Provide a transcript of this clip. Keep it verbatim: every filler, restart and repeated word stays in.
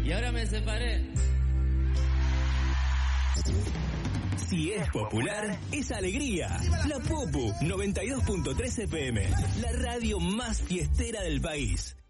Y ahora me separé. Si es popular, es alegría. La Popu noventa y dos punto tres F M, la radio más fiestera del país.